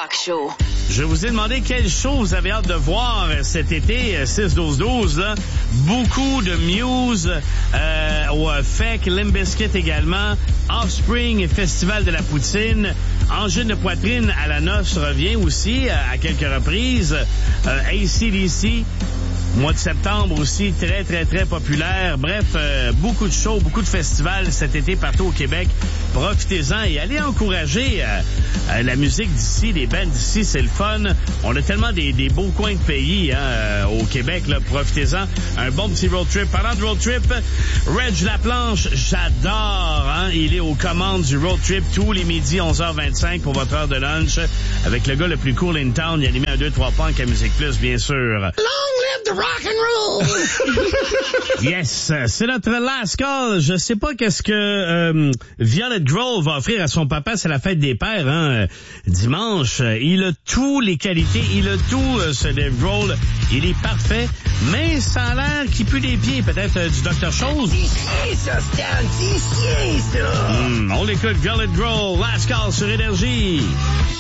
Rock Show. Je vous ai demandé quel show vous avez hâte de voir cet été, 6-12-12, là. Beaucoup de Muse, au FEC, Limp Bizkit également, Offspring et Festival de la Poutine, Angine de poitrine à la noce revient aussi à quelques reprises, AC/DC, mois de septembre aussi, très, très, très populaire. Bref, beaucoup de shows, beaucoup de festivals cet été partout au Québec. Profitez-en et allez encourager la musique d'ici, les bands d'ici, c'est le fun. On a tellement des beaux coins de pays au Québec, là. Profitez-en. Un bon petit road trip. Parlant de road trip, Reg Laplanche, j'adore. Il est aux commandes du road trip tous les midis, 11h25 pour votre heure de lunch. Avec le gars le plus cool in town, il a animé un 2-3 punk à Musique Plus, bien sûr. Long live the rock and roll! Yes, c'est notre last call. Je sais pas qu'est-ce que Violet Grove va offrir à son papa, c'est la fête des pères, dimanche. Il a toutes les qualités, il a tout, ce Dave Grohl. Il est parfait, mais ça a l'air qu'il pue des pieds, peut-être du Dr. Chose. C'est ça, Stan, c'est ça! On l'écoute, Violet Grove, last call sur Énergie.